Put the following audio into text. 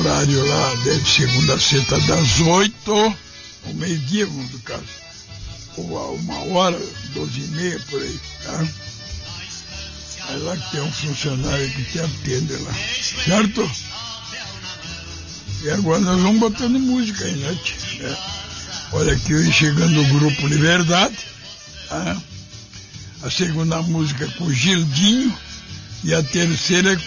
horário lá, de segunda a sexta, das 8 ao meio-dia, no caso, ou a 1h, 12h30, por aí, tá? É lá que tem um funcionário que te atende lá, certo? E agora nós vamos botando música aí, né? Olha aqui, chegando o Grupo Liberdade, tá? A segunda música é com o Gildinho e a terceira é com